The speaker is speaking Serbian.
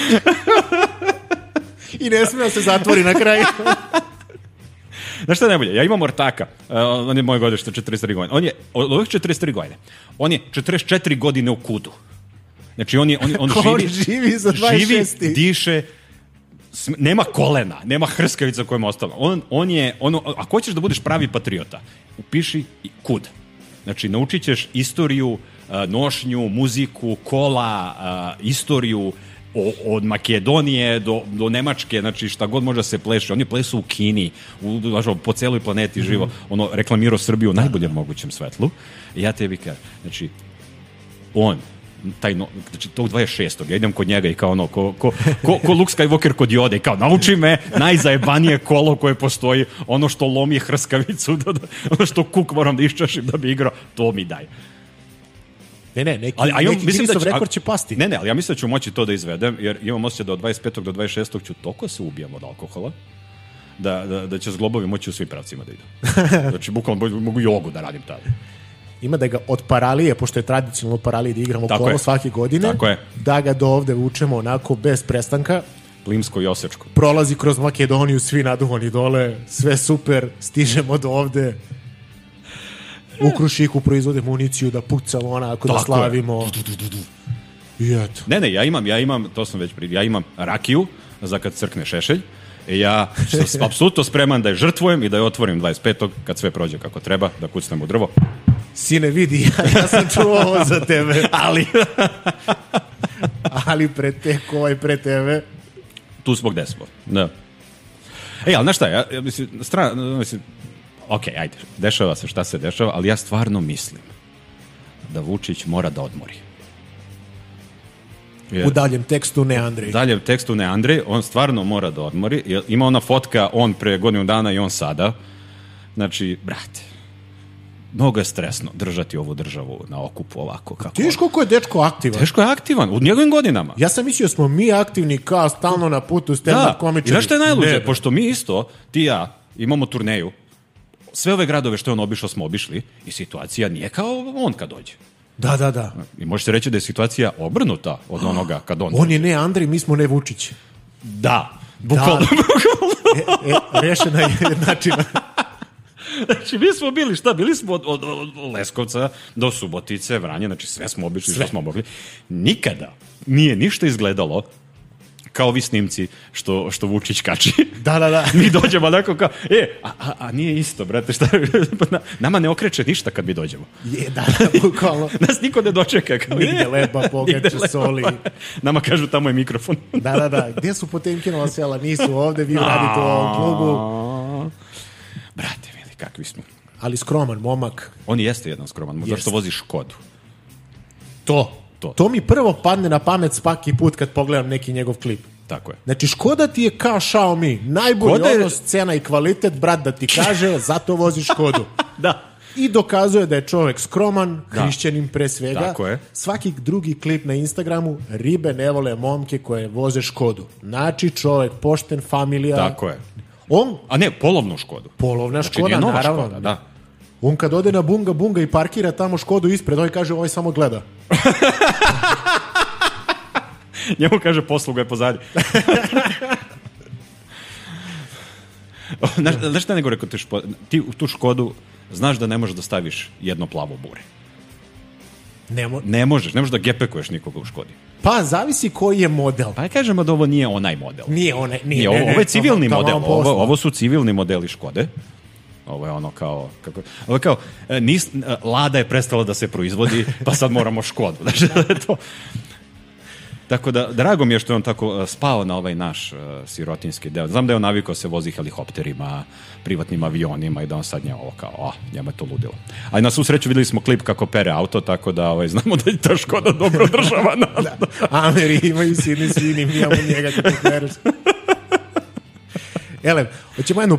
I ne smije da se zatvori na kraju. Znaš šta je najbolje? Ja imam ortaka, on je moje godište, 43 godine. On je, od ovih 43 godine, on je 44 godine u kudu. Znači, on živi za 26. Živi, diše, nema kolena, nema hrskavica kojima ostalo. Ako hoćeš da budeš pravi patriota, upiši kud. Znači, naučit ćeš istoriju, nošnju, muziku, kola, istoriju, od Makedonije do Nemačke, znači šta god može da se pleše. On je plesao u Kini, po celoj planeti živo, reklamirao Srbiju u najboljem mogućem svetlu. I ja tebi kažem, znači, znači tog 26. ja idem kod njega i kao ko Luke Skywalker kod Jode, kao nauči me najzajebanije kolo koje postoji, ono što lomi hrskavicu, ono što kuk moram da iščašim da bi igrao, to mi daj. Neki Guinnessov rekord će pasti. Ne, ali ja mislim da ću moći to da izvedem, jer imam osjećaj da od 25. do 26. ću toliko se ubijam od alkohola, da će zglobovi moći u svim pravcima da idu. Znači, bukvalno mogu jogu da radim tada. Ima da ga od Paralije, pošto je tradicionalno Paralije da igramo kolo svake godine, da ga do ovde vučemo onako bez prestanka. Plimsko i Osečko. Prolazi kroz Makedoniju, svi naduvani dole, sve super, stižemo do ovde. U Krušiku proizvode municiju da pucamo onako, da slavimo. I eto. Ne, ja imam, to sam već ja imam rakiju za kad crkne šešelj. I ja sam apsolutno spreman da je žrtvujem i da je otvorim 25. kad sve prođe kako treba, da kucnem u drvo. Sine, vidi, ja sam čuo ovo za tebe. Ali pre tebe. Tu smo gde smo. Da. Ali znaš šta, ja mislim, ok, ajde, dešava se šta se dešava, ali ja stvarno mislim da Vučić mora da odmori. U daljem tekstu ne Andrej. U daljem tekstu ne Andrej, on stvarno mora da odmori. Ima ona fotka, on pre godinu dana i on sada. Znači, brate, mnogo je stresno držati ovu državu na okupu ovako. Teško ko je dečko aktivan. Teško je aktivan, u njegovim godinama. Ja sam mislio smo mi aktivni kao stalno na putu stand-up komičari. I znaš što je najluđe? Pošto mi isto, ti i ja, imamo turneju, sve ove gradove što je on obišao smo obišli i situacija nije kao on kad dođe. Da. I može se reći da je situacija obrnuta od onoga kad on dođe. On je ne Andrej, mi smo ne Vučić. Da, bukvalno. Rešena je jednačina. Znači, mi smo bili, bili smo od Leskovca do Subotice, Vranje, znači sve smo obišli što smo mogli. Nikada nije ništa izgledalo kao ovi snimci što Vučić kači. Da. Mi dođemo onako kao, a nije isto, brate, šta? Nama ne okreće ništa kad mi dođemo. Da, bukvalno. Nas niko ne dočeka. Nigde leba, pogače, soli. Nama kažu, tamo je mikrofon. Da. Gdje su Potemkinova sela? Nisu ovde, vi radite u ovom klubu. Brate, vidi, kakvi smo. Ali skroman momak. On jeste jedan skroman momak, zašto vozi Škodu. To mi prvo padne na pamet svaki put kad pogledam neki njegov klip. Tako je. Znači, Škoda ti je kao Xiaomi. Najbolji odnos, cena i kvalitet, brat da ti kaže, zato vozi Škodu. Da. I dokazuje da je čovek skroman, hrišćanin pre svega. Tako je. Svaki drugi klip na Instagramu, ribe ne vole momke koje voze Škodu. Znači, čovek pošten, familija. Tako je. A ne, polovnu Škodu. Polovna Škoda, naravno. Škoda, da. On kad ode na bunga i parkira tamo Škodu ispred, ovaj kaže, ovaj samo gleda. Njemu kaže, posluga je pozadnje. Znaš šta nego rekao, ti u tu Škodu znaš da ne možeš da staviš jedno plavo bure. Ne možeš da gepekuješ nikoga u Škodi. Pa, zavisi koji je model. Pa kažemo da ovo nije onaj model. Nije onaj. Ovo je civilni model. Ovo su civilni modeli Škode. Ovo je ono kao... Ovo je kao, Lada je prestala da se proizvodi, pa sad moramo Škodu. Znači, to... Tako da, drago mi je što je on tako spao na ovaj naš sirotinski deo. Znam da je on navikao se vozi helikopterima, privatnim avionima i da on sad ovo kao, njema je to ludilo. A na svu sreću videli smo klip kako pere auto, tako da znamo da je ta Škoda dobro održavana. Ameri imaju sini, mi imamo njega kako pereš. Elem, hoćemo jednu